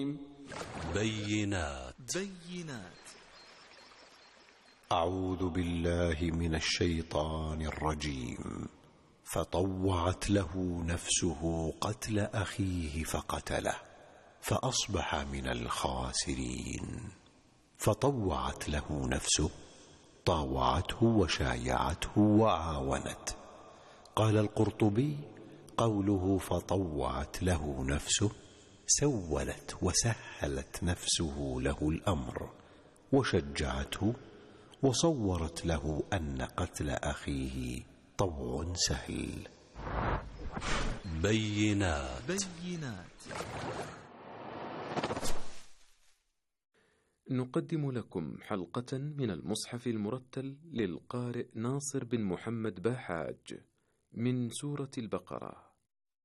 بينات. أعوذ بالله من الشيطان الرجيم. فطوعت له نفسه قتل أخيه فقتله فأصبح من الخاسرين. فطوعت له نفسه، طاوعته وشايعته وعاونت. قال القرطبي: قوله فطوعت له نفسه سولت وسهلت نفسه له الأمر وشجعته، وصورت له أن قتل أخيه طوع سهل. بينات. نقدم لكم حلقة من المصحف المرتل للقارئ ناصر بن محمد باحاج من سورة البقرة.